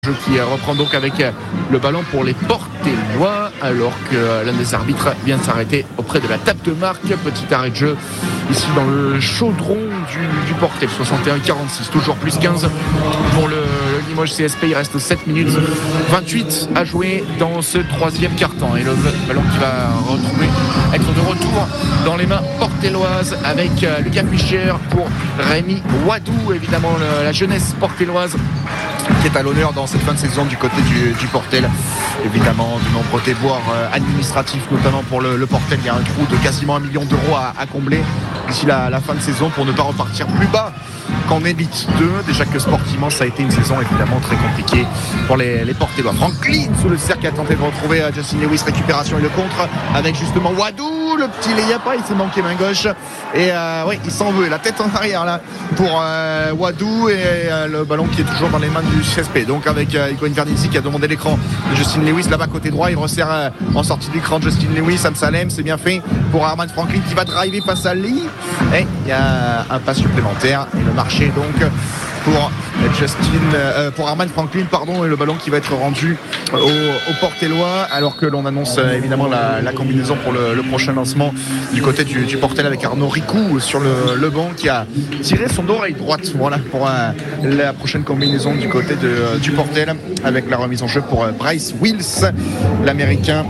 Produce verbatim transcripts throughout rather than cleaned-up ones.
Jeu qui reprend donc avec le ballon pour les Portellois alors que l'un des arbitres vient de s'arrêter auprès de la table de marque. Petit arrêt de jeu ici dans le chaudron du, du Portel. soixante et un quarante-six, toujours plus quinze pour le, le Limoges C S P. Il reste sept minutes vingt-huit à jouer dans ce troisième quart-temps et le ballon qui va retrouver être de retour dans les mains portelloises avec Lucas Fischer pour Rémi Wadou. Évidemment la jeunesse portelloise qui est à l'honneur dans cette fin de saison du côté du, du Portel. Évidemment, de nombreux déboires euh, administratifs, notamment pour le, le Portel. Il y a un trou de quasiment un million d'euros à, à combler d'ici la, la fin de saison pour ne pas repartir plus bas qu'en Elite deux. Déjà que sportivement, ça a été une saison évidemment très compliquée pour les, les Portellois. Franklin sous le cercle a tenté de retrouver euh, Justin Lewis, récupération et le contre avec justement Wadou, le petit layup, il s'est manqué main gauche et euh, oui, il s'en veut, la tête en arrière là pour euh, Wadou et euh, le ballon qui est toujours dans les mains du C S P. Donc avec euh, Ico Invernizzi qui a demandé l'écran de Justin Lewis là-bas côté droit, il resserre euh, en sortie d'écran de Justin Lewis. Am Salem, c'est bien fait pour Armand Franklin qui va driver face à Lee et il y a un pas supplémentaire et le marché donc pour Justin, euh, pour Armand Franklin, pardon, et le ballon qui va être rendu au, au Portellois, alors que l'on annonce euh, évidemment la, la combinaison pour le, le prochain lancement du côté du, du Portel avec Arnaud Ricou sur le, le banc qui a tiré son oreille droite. Voilà pour euh, la prochaine combinaison du côté de, euh, du Portel avec la remise en jeu pour euh, Bryce Wills, l'Américain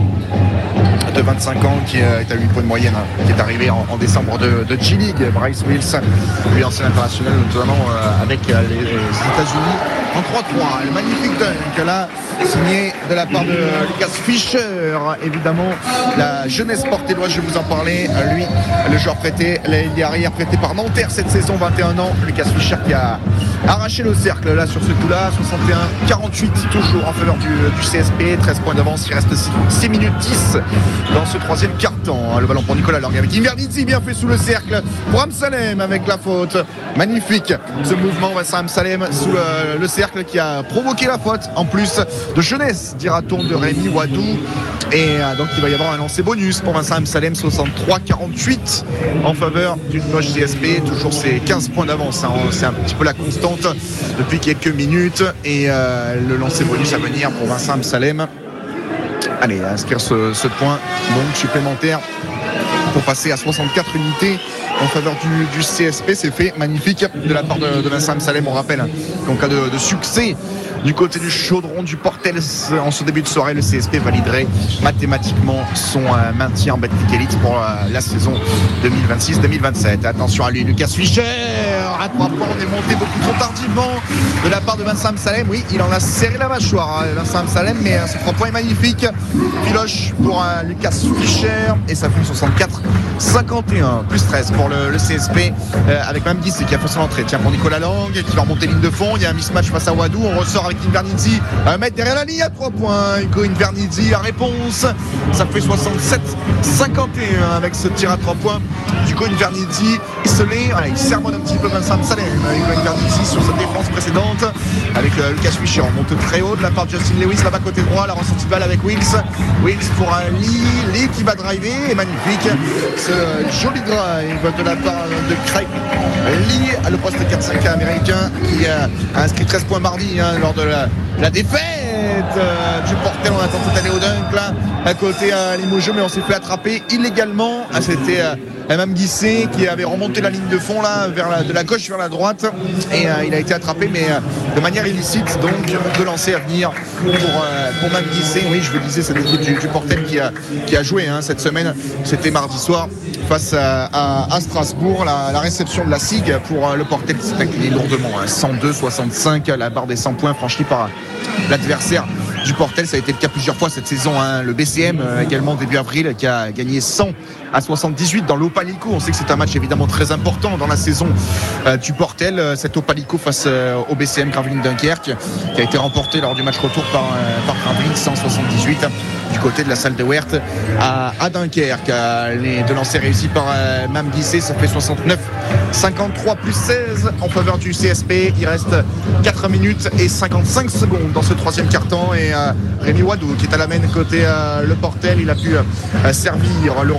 de vingt-cinq ans qui est à huit points de moyenne, qui est arrivé en, en décembre de, de G-League. Bryce Wills, lui ancien international notamment euh, avec euh, les, les États-Unis en trois trois. Le magnifique dunk là signé de la part de Lucas Fischer. Évidemment la jeunesse portelloise, je vais vous en parler. Lui, le joueur prêté, l'ailier arrière prêté par Nanterre cette saison, vingt et un ans. Lucas Fischer qui a arraché le cercle là sur ce coup là. Soixante et un quarante-huit toujours en faveur du, du C S P. Treize points d'avance, il reste six minutes dix dans ce troisième quart-temps. Le ballon pour Nicolas Lang avec Invernizzi, bien fait sous le cercle pour Am Salem avec la faute. Magnifique ce mouvement, Vincent Am Salem sous le, le cercle qui a provoqué la faute en plus de jeunesse, dira-t-on, de Rémi Wadou. Et euh, donc il va y avoir un lancer bonus pour Vincent Am Salem. Soixante-trois quarante-huit en faveur du Limoges C S P. Toujours ses quinze points d'avance, hein. C'est un petit peu la constante depuis quelques minutes. Et euh, le lancer bonus à venir pour Vincent Am Salem. Allez, inscrire ce, ce point donc supplémentaire pour passer à soixante-quatre unités en faveur du, du C S P. C'est fait, magnifique de la part de, de Vincent Am Salem. On rappelle qu'en cas de, de succès du côté du chaudron du Portel en ce début de soirée, le C S P validerait mathématiquement son euh, maintien en Betclic Elite pour euh, la saison deux mille vingt-six deux mille vingt-sept. Attention à lui, Lucas Fischer à trois points. On est monté beaucoup trop tardivement de la part de Vincent Am Salem. Oui, il en a serré la mâchoire, hein, Vincent Am Salem, mais euh, ce trois points est magnifique. Piloche pour euh, Lucas Fischer et ça fait soixante-quatre cinquante et un plus treize pour le, le C S P euh, avec Mme Guissé qui a fait son entrée. Tiens, pour Nicolas Lang qui va remonter ligne de fond. Il y a un mismatch face à Wadou. On ressort avec Invernizzi, un mètre derrière la ligne à trois points. Ico Invernizzi, la réponse. Ça fait soixante-sept cinquante et un avec ce tir à trois points. Ico Invernizzi, isolé. Voilà, il sermonne un petit peu Vincent Am Salem. Ico Invernizzi sur sa défense précédente avec euh, Lucas Fischer. On monte très haut de la part de Justin Lewis là-bas côté droit. La ressortie de balle avec Wills. Wills pour un Lee. Lee qui va driver. Et magnifique. Ce euh, joli drive de la part de Craig Lee, le poste quatre cinq américain qui a inscrit treize points mardi hein, lors de la, la défaite euh, du Portel. On attend tout aller au dunk là à côté à Limoges, mais on s'est fait attraper illégalement. Ah, c'était euh, Mme Guissé qui avait remonté la ligne de fond là vers la, de la gauche vers la droite et euh, il a été attrapé mais euh, de manière illicite, donc de lancer à venir pour, euh, pour Mme Guissé. Oui, je vous le disais, c'est l'équipe du, du Portel qui a, qui a joué hein, cette semaine. C'était mardi soir face à, à, à Strasbourg. La, la réception de la S I G pour euh, le Portel qui s'est incliné lourdement, hein, cent deux soixante-cinq, la barre des cent points franchie par l'adversaire du Portel. Ça a été le cas plusieurs fois cette saison, hein. Le B C M euh, également début avril qui a gagné cent à soixante-dix-huit dans l'Opalico. On sait que c'est un match évidemment très important dans la saison euh, du Portel, euh, cet Opalico face euh, au B C M Gravelines Dunkerque qui a été remporté lors du match retour par, euh, par Gravelines cent soixante-dix-huit du côté de la salle de Weert à, à Dunkerque. Euh, les deux lancers réussis par euh, Mme Guissé, ça fait soixante-neuf cinquante-trois plus seize en faveur du C S P. Il reste quatre minutes et cinquante-cinq secondes dans ce troisième quart-temps et euh, Rémi Wadou qui est à la main côté euh, le Portel. Il a pu euh, servir le retour sur le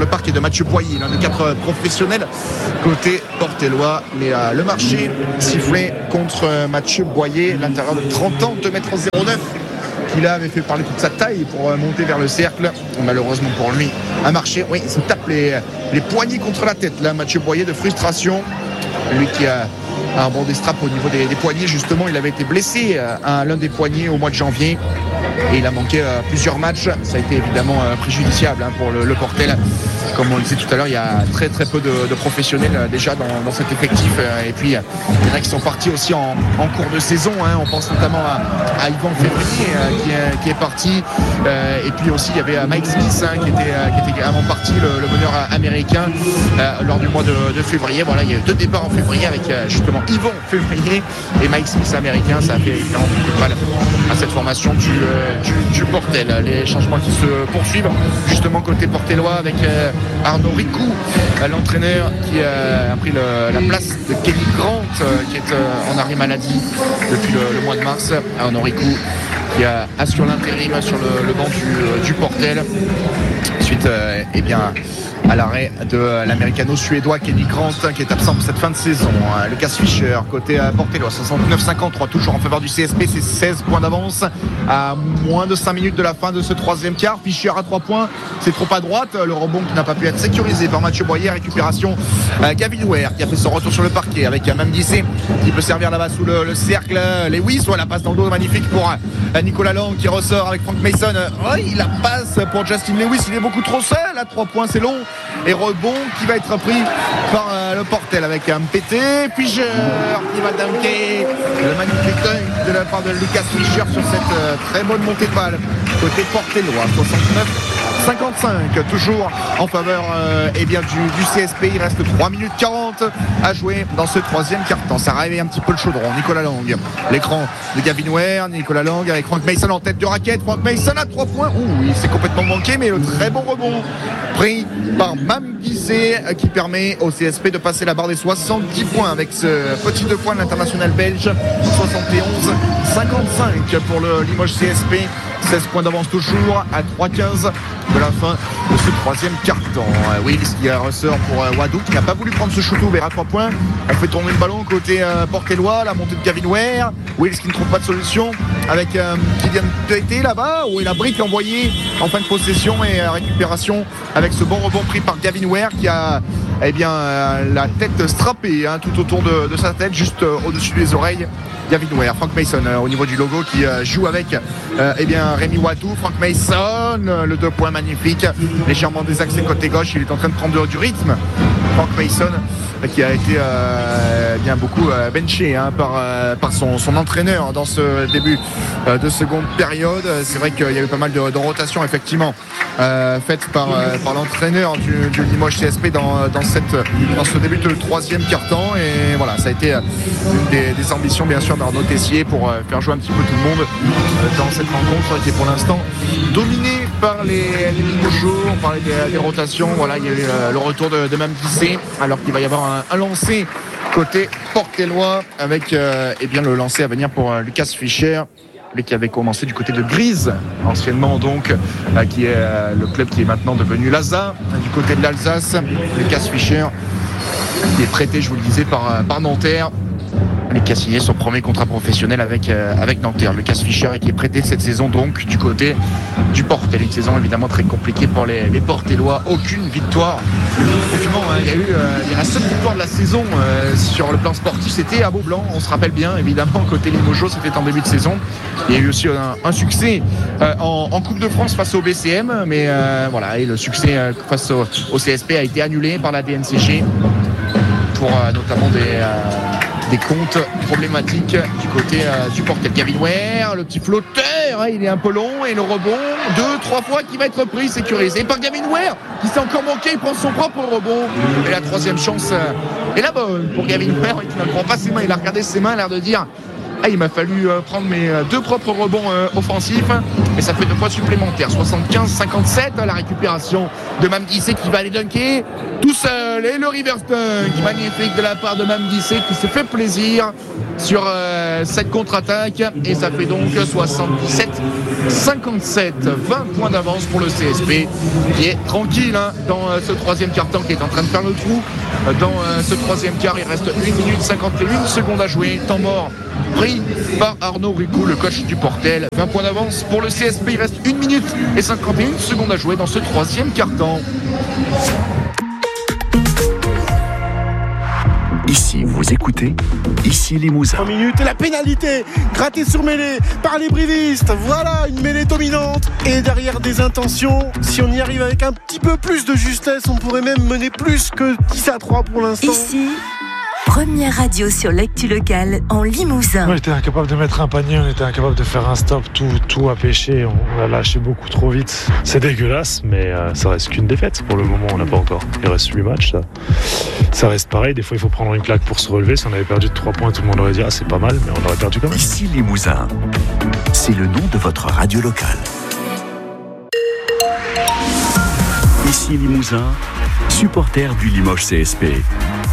le parquet de Mathieu Boyer, l'un des quatre professionnels côté portellois. Mais euh, le marché sifflé contre euh, Mathieu Boyer, l'intérieur de trente ans, deux mètres zéro neuf. Il avait fait parler toute sa taille pour monter vers le cercle. Malheureusement pour lui, un marché, oui, il se tape les, les poignets contre la tête. Là, Mathieu Boyer de frustration. Lui qui a un bon destrap au niveau des, des poignets, justement, il avait été blessé à l'un des poignets au mois de janvier. Et il a manqué euh, plusieurs matchs. Ça a été évidemment euh, préjudiciable hein, pour le, le Portel. Comme on le disait tout à l'heure, il y a très très peu de, de professionnels euh, déjà dans, dans cet effectif. Euh, et puis, euh, il y en a qui sont partis aussi en, en cours de saison. Hein. On pense notamment à, à Yvan Février euh, qui, est, qui est parti. Euh, et puis aussi, il y avait euh, Mike Smith hein, qui, était, euh, qui était également parti, le, le meneur américain, euh, lors du mois de, de février. Voilà, il y a eu deux départs en février avec euh, justement Yvan Février et Mike Smith américain. Ça a fait évidemment beaucoup de mal à cette formation du, euh, du, du Portel. Les changements qui se poursuivent justement côté portellois avec euh, Arnaud Ricou, euh, l'entraîneur qui euh, a pris le, la place de Kenny Grant euh, qui est euh, en arrêt maladie depuis le, le mois de mars. Arnaud Ricou qui a assure l'intérim sur le, le banc du, du Portel suite euh, eh bien à l'arrêt de l'américano-suédois Kenny Grant qui est absent pour cette fin de saison. Lucas Fischer côté portellois, soixante-neuf cinquante-trois toujours en faveur du C S P, c'est seize points d'avance à moins de cinq minutes de la fin de ce troisième quart. Fischer à trois points, c'est trop à droite, le rebond qui n'a pas pu être sécurisé par Mathieu Boyer. Récupération Gavin Ware qui a fait son retour sur le parquet avec Mamdissé qui peut servir là-bas sous le, le cercle. Lewis, ouais, la passe dans le dos magnifique pour Nicolas Lang qui ressort avec Frank Mason. Oh, il la passe pour Justin Lewis, il est beaucoup trop seul à trois points, c'est long. Et rebond qui va être pris par euh, le Portel avec un P T. Fischer qui va dunker. Le magnifique dunk de la part de Lucas Fischer sur cette euh, très bonne montée de balle. Côté portellois, soixante-neuf cinquante-cinq, toujours en faveur euh, eh bien, du, du C S P. Il reste trois minutes quarante à jouer dans ce troisième quart-temps. Ça réveille un petit peu le chaudron. Nicolas Lang, l'écran de Gavin Ware. Nicolas Lang avec Frank Mason en tête de raquette. Frank Mason à trois points. Ouh, il s'est complètement manqué, mais le très bon rebond pris par Mamdissé qui permet au C S P de passer la barre des soixante-dix points avec ce petit deux points de l'international belge. soixante et onze cinquante-cinq pour le Limoges C S P. seize points d'avance toujours à trois quinze de la fin de ce troisième quart-temps. Wills qui ressort pour Wadou qui n'a pas voulu prendre ce shoot ouvert à trois points. On fait tourner le ballon côté euh, portellois, la montée de Gavin Ware. Wills qui ne trouve pas de solution avec euh, Kylian Tété là-bas où est la brique envoyée en fin de possession et euh, récupération avec ce bon rebond pris par Gavin Ware qui a eh bien, euh, la tête strappée hein, tout autour de, de sa tête, juste euh, au-dessus des oreilles. Gavin Ware, Frank Mason euh, au niveau du logo qui euh, joue avec euh, eh bien, Rémi Wadou. Frank Mason, euh, le deux points magnifique, légèrement désaxé côté gauche, il est en train de prendre du rythme. Frank Mason euh, qui a été euh, bien beaucoup euh, benché hein, par, euh, par son, son entraîneur dans ce début euh, de seconde période. C'est vrai qu'il y a eu pas mal de, de rotations effectivement euh, faites par, euh, par l'entraîneur du, du Limoges C S P dans, dans, cette, dans ce début de troisième quart-temps. Et voilà, ça a été une des, des ambitions bien sûr d'Arnaud Tessier pour euh, faire jouer un petit peu tout le monde euh, dans cette rencontre qui est pour l'instant dominée par les, les Limogeaux. On parlait des, des rotations, voilà, il y a eu euh, le retour de, de Mamdissé alors qu'il va y avoir un, un lancer côté portellois avec euh, eh bien, le lancer à venir pour euh, Lucas Fischer, lui qui avait commencé du côté de Grise anciennement donc euh, qui est euh, le club qui est maintenant devenu l'A S A du côté de l'Alsace. Lucas Fischer qui est prêté, je vous le disais, par, par Nanterre. Les qui a signé son premier contrat professionnel avec, euh, avec Nanterre. Lucas Fischer qui est prêté cette saison donc du côté du Portel. Une saison évidemment très compliquée pour les, les Portellois. Aucune victoire. Effectivement, hein, il y a eu euh, il y a la seule victoire de la saison euh, sur le plan sportif, c'était à Beaublanc. On se rappelle bien évidemment côté Limoges, c'était en début de saison. Il y a eu aussi un, un succès euh, en, en Coupe de France face au B C M, mais euh, voilà, et le succès euh, face au, au C S P a été annulé par la D N C G pour euh, notamment des euh, des comptes problématiques du côté euh, du Portel. Gavin Ware, le petit flotteur, hein, il est un peu long et le rebond, deux, trois fois qui va être pris, sécurisé par Gavin Ware qui s'est encore manqué, il prend son propre rebond et la troisième chance euh, est la bonne pour Gavin Ware qui ne prend pas ses mains, il a regardé ses mains, l'air de dire ah, il m'a fallu euh, prendre mes euh, deux propres rebonds euh, offensifs et ça fait deux fois supplémentaires. soixante-quinze cinquante-sept, la récupération de Mamdissé qui va aller dunker tout seul et le reverse dunk magnifique de la part de Mamdissé qui s'est fait plaisir sur euh, cette contre-attaque et ça fait donc soixante-dix-sept cinquante-sept, vingt points d'avance pour le C S P qui est tranquille hein, dans euh, ce troisième quart-temps, qui est en train de faire le trou. Dans euh, ce troisième quart, il reste une minute cinquante et une secondes à jouer, temps mort pris par Arnaud Ricou, le coach du Portel. vingt points d'avance pour le C S P, il reste une minute et cinquante et une secondes à jouer dans ce troisième quart-temps. Ici, vous écoutez, ici Limousin. En minute et la pénalité, grattée sur mêlée par les brivistes. Voilà une mêlée dominante. Et derrière des intentions, si on y arrive avec un petit peu plus de justesse, on pourrait même mener plus que dix à trois pour l'instant. Ici, première radio sur l'actu locale en Limousin. On était incapable de mettre un panier, on était incapable de faire un stop, tout, tout a pêché, on a lâché beaucoup trop vite. C'est dégueulasse, mais euh, ça reste qu'une défaite. Pour le moment, on n'a pas encore. Il reste huit matchs, ça. Ça reste pareil, des fois il faut prendre une claque pour se relever. Si on avait perdu de trois points, tout le monde aurait dit ah c'est pas mal, mais on aurait perdu quand même. Ici Limousin, c'est le nom de votre radio locale. Ici Limousin, supporter du Limoges C S P.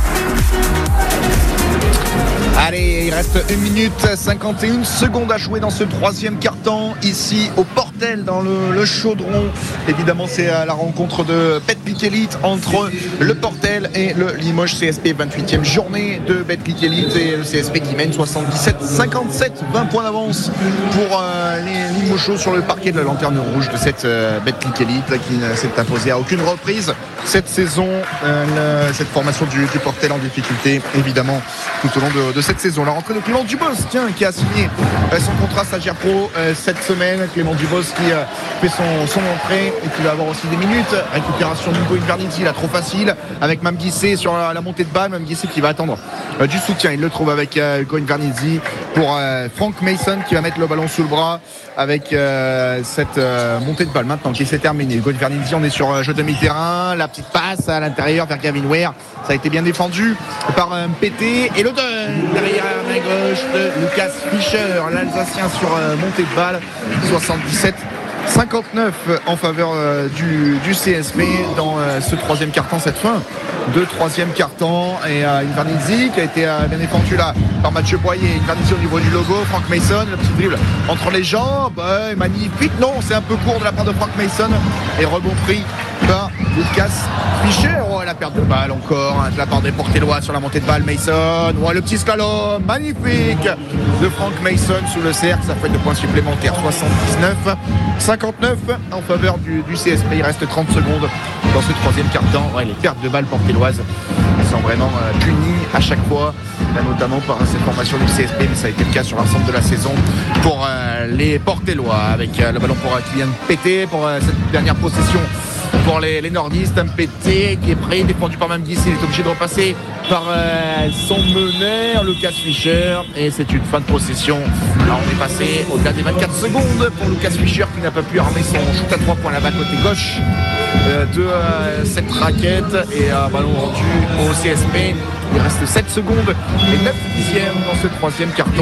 Allez, il reste une minute cinquante et une secondes à jouer dans ce troisième quart-temps, ici au Portel, dans le, le Chaudron. Évidemment, c'est la rencontre de Betclic Elite entre le Portel et le Limoges C S P. vingt-huitième journée de Betclic Elite et le C S P qui mène soixante-dix-sept cinquante-sept, vingt points d'avance pour euh, les Limoges sur le parquet de la lanterne rouge de cette euh, Betclic Elite qui ne s'est imposée à aucune reprise cette saison. Euh, le, cette formation du, du Portel en difficulté, évidemment, tout au long de, de cette saison. La rentrée de Clément Dubos, tiens, qui a signé euh, son contrat stagiaire pro euh, cette semaine. Clément Dubos qui euh, fait son, son entrée et qui va avoir aussi des minutes. Récupération de Goin Vernizzi, là trop facile avec Mam Guissé sur la, la montée de balle. Mam Guissé qui va attendre euh, du soutien. Il le trouve avec euh, Goin Vernizzi pour euh, Frank Mason qui va mettre le ballon sous le bras avec euh, cette euh, montée de balle maintenant qui s'est terminée. Goin Vernizzi, on est sur euh, jeu de mi-terrain. La petite passe à l'intérieur vers Gavin Ware. Ça a été bien défendu par euh, P T et le deux derrière la main gauche de Lucas Fischer, l'Alsacien sur euh, montée de balle. soixante-dix-sept cinquante-neuf en faveur euh, du, du C S P dans euh, ce troisième quart-temps, cette fin de troisième quart-temps. Et euh, Invernizzi qui a été euh, bien défendu là par Mathieu Boyer. Invernizzi au niveau du logo, Frank Mason, le petit dribble entre les jambes, euh, magnifique. Non, c'est un peu court de la part de Frank Mason et rebond pris par Lucas Fischer. Oh, la perte de balle encore hein, de la part des Portellois sur la montée de balle. Mason, oh, le petit slalom magnifique de Frank Mason sous le cercle. Ça fait deux points supplémentaires. soixante-dix-neuf cinquante-neuf en faveur du, du C S P. Il reste trente secondes dans ce troisième quart-temps. Ouais, les pertes de balles portelloises sont vraiment euh, punies à chaque fois, là, notamment par cette formation du C S P, mais ça a été le cas sur l'ensemble de la saison pour euh, les Portellois avec euh, le ballon pour euh, Kylian Pété pour euh, cette dernière possession pour les, les nordistes. Un P T qui est prêt, défendu par Mam Guissé. Il est obligé de repasser par euh, son meneur Lucas Fischer et c'est une fin de possession. Là on est passé au-delà des vingt-quatre secondes pour Lucas Fischer qui n'a pas pu armer son shoot à trois points là-bas côté gauche euh, de euh, cette raquette et un euh, ballon rendu au C S P. Il reste sept secondes et neuf dixièmes dans ce troisième quart-temps.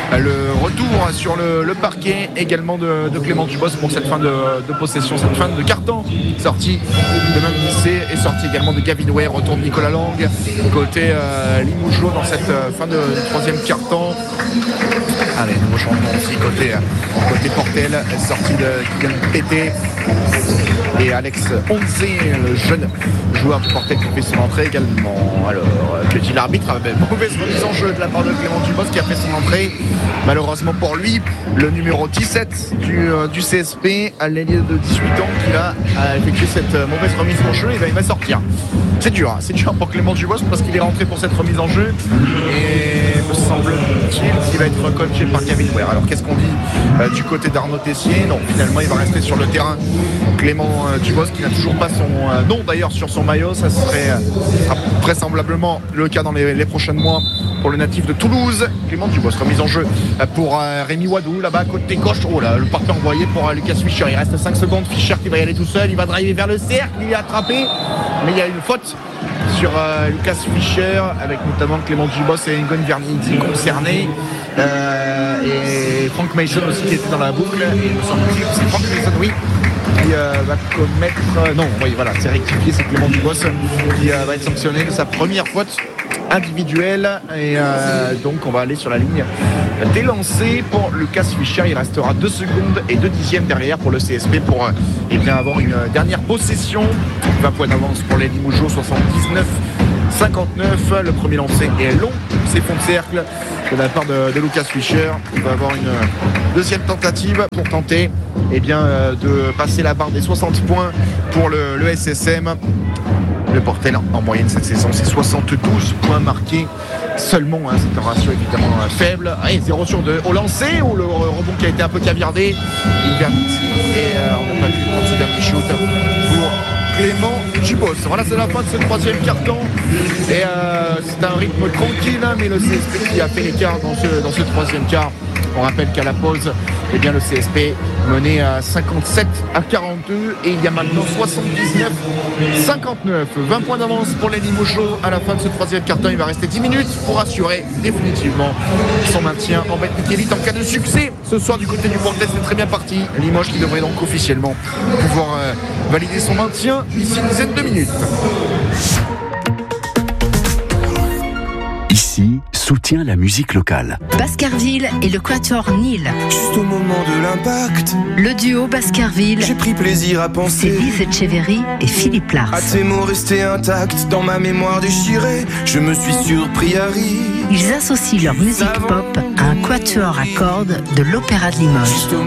Le retour sur le, le parquet également de, de Clément Dubos pour cette fin de, de possession, cette fin de carton. Sortie de Mam Guissé et sortie également de Gavin Ware. Retour de Nicolas Lang côté euh, Limougeot dans cette euh, fin de, de troisième quart-temps. Allez, nouveau changement aussi côté, côté Portel. Sortie de Kylian Pété et Alex Onze, le jeune joueur du Portel qui fait son entrée également. Alors, que dit l'arbitre, mauvaise remise en jeu de la part de Clément Dubos qui a fait son entrée. Malheureusement pour lui, le numéro dix-sept du, euh, du C S P, à l'ailier de dix-huit ans, qui a, a effectué cette euh, mauvaise remise en jeu, et ben, il va sortir. C'est dur, hein, c'est dur pour Clément Dubos parce qu'il est rentré pour cette remise en jeu et me semble-t-il qu'il va être coaché par Gavin Ware. Alors qu'est-ce qu'on dit euh, du côté d'Arnaud Tessier? Non, finalement il va rester sur le terrain. Clément euh, Dubos qui n'a toujours pas son euh, nom d'ailleurs sur son maillot. Ça serait euh, vraisemblablement le cas dans les, les prochains mois pour le natif de Toulouse. Clément Dubos, remise en jeu pour euh, Rémi Wadou là-bas côté gauche. Oh là, le parfait envoyé pour euh, Lucas Fischer. Il reste cinq secondes. Fischer qui va y aller tout seul. Il va driver vers le cercle. Il est attrapé. Mais il y a une faute sur euh, Lucas Fischer avec notamment Clément Dubos et Goin Vernizzi concernés. Euh, et Frank Mason aussi qui était dans la boucle. Et il me semble que c'est Frank Mason, oui, qui euh, va commettre. Euh, non, oui, voilà, c'est rectifié. C'est Clément Dubos qui euh, va être sanctionné de sa première faute individuelle. Et euh, donc on va aller sur la ligne des lancers pour Lucas Fischer. Il restera deux secondes et deux dixièmes derrière pour le C S P pour euh, eh bien, avoir une dernière possession. vingt points d'avance pour les Limougeaux, soixante-dix-neuf cinquante-neuf. Le premier lancé est long, c'est fond de cercle de la part de, de Lucas Fischer. Il va avoir une deuxième tentative pour tenter eh bien, euh, de passer la barre des soixante points pour le, le S S M. Le Portel en moyenne cette saison c'est soixante-douze points marqués seulement, hein, c'est un ratio évidemment euh, faible. Allez, zéro sur deux au lancer où le rebond qui a été un peu caviardé. Il vient et euh, on n'a pas vu le dernier shoot pour Clément Dubos. Voilà, c'est la fin de ce troisième quart-temps. Et euh, c'est un rythme tranquille, hein, mais le C S P qui a fait l'écart dans ce, dans ce troisième quart. On rappelle qu'à la pause, eh bien, le C S P menait à cinquante-sept à quarante-deux et il y a maintenant soixante-dix-neuf cinquante-neuf. vingt points d'avance pour les Limougeaux. À la fin de ce troisième quart-temps, il va rester dix minutes pour assurer définitivement son maintien en Betclic Elite en cas de succès. Ce soir du côté du Portel, c'est très bien parti. Limoges qui devrait donc officiellement pouvoir euh, valider son maintien d'ici une dizaine de minutes. Ici, soutient la musique locale. Baskerville et le Quatuor Nil. Juste au moment de l'impact, Le duo Baskerville, j'ai pris plaisir à c'est penser Lise Etcheverry et Philippe Lars. à tes mots restés intacts dans ma mémoire déchirée. Je me suis surpris à rire. Ils associent leur musique pop à un quatuor à cordes de l'Opéra de Limoges.